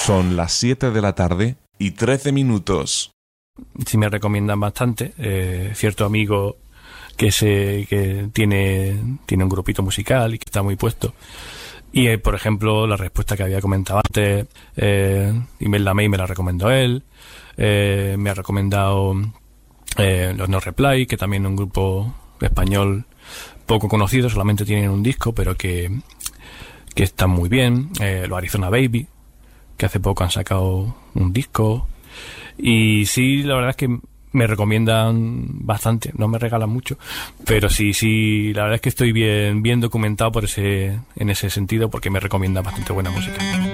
Son las 7:13 Sí me recomiendan bastante. Cierto amigo que tiene un grupito musical y que está muy puesto. Y, por ejemplo, la respuesta que había comentado antes, Imelda May me la recomendó él. Me ha recomendado los No Reply, que también es un grupo español poco conocido, solamente tienen un disco, pero que están muy bien. Los Arizona Baby, que hace poco han sacado un disco. Y sí, la verdad es que me recomiendan bastante, no me regalan mucho, pero sí, la verdad es que estoy bien documentado en ese sentido, porque me recomiendan bastante buena música.